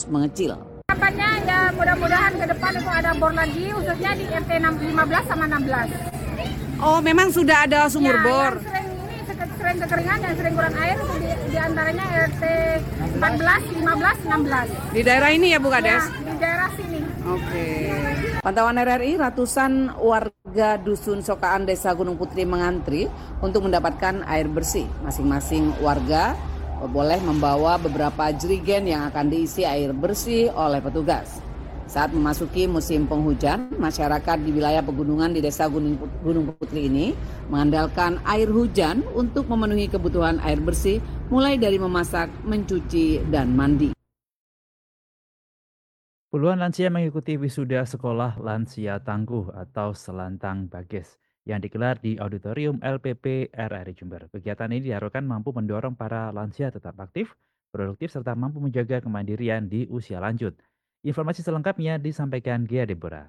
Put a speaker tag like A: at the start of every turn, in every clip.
A: terus mengecil.
B: Harapannya ya mudah-mudahan ke depan itu ada bor lagi, khususnya di RT 15 sama 16.
A: Oh, memang sudah ada sumur bor.
B: Yang sering kekeringan, yang sering kurang air itu di antaranya RT 14, 15, 16.
A: Di daerah ini ya Bu Kades?
B: Ya, di daerah sini.
A: Oke. Pantauan RRI, ratusan warga Dusun Sokaan Desa Gunung Putri mengantri untuk mendapatkan air bersih. Masing-masing warga boleh membawa beberapa jerigen yang akan diisi air bersih oleh petugas. Saat memasuki musim penghujan, masyarakat di wilayah pegunungan di Desa Gunung Putri ini mengandalkan air hujan untuk memenuhi kebutuhan air bersih, mulai dari memasak, mencuci, dan mandi.
C: Puluhan lansia mengikuti wisuda sekolah lansia tangguh atau Selantang Bages yang digelar di Auditorium LPP RRI Jember. Kegiatan ini diharapkan mampu mendorong para lansia tetap aktif, produktif, serta mampu menjaga kemandirian di usia lanjut. Informasi selengkapnya disampaikan Gia Deborah.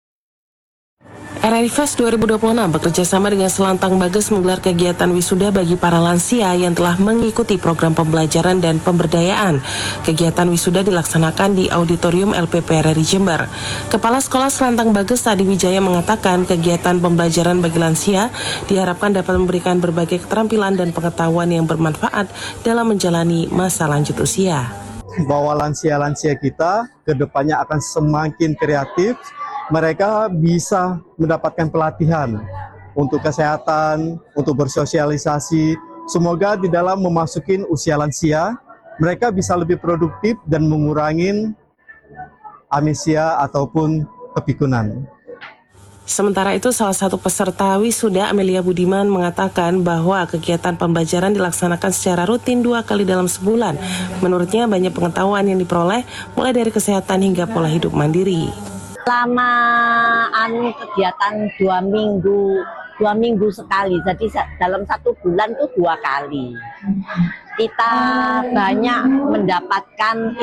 D: RRI Fest 2026 bekerjasama dengan Selantang Bages menggelar kegiatan wisuda bagi para lansia yang telah mengikuti program pembelajaran dan pemberdayaan. Kegiatan wisuda dilaksanakan di Auditorium LPP RRI Jember. Kepala Sekolah Selantang Bages Adi Wijaya mengatakan kegiatan pembelajaran bagi lansia diharapkan dapat memberikan berbagai keterampilan dan pengetahuan yang bermanfaat dalam menjalani masa lanjut usia.
E: Bahwa lansia-lansia kita ke depannya akan semakin kreatif, mereka bisa mendapatkan pelatihan untuk kesehatan, untuk bersosialisasi. Semoga di dalam memasukin usia lansia, mereka bisa lebih produktif dan mengurangi amnesia ataupun kepikunan.
D: Sementara itu, salah satu peserta wisuda, Amelia Budiman, mengatakan bahwa kegiatan pembelajaran dilaksanakan secara rutin 2 kali dalam sebulan. Menurutnya, banyak pengetahuan yang diperoleh, mulai dari kesehatan hingga pola hidup mandiri.
F: Selama kegiatan 2 minggu sekali, jadi dalam 1 bulan itu 2 kali. Kita banyak mendapatkan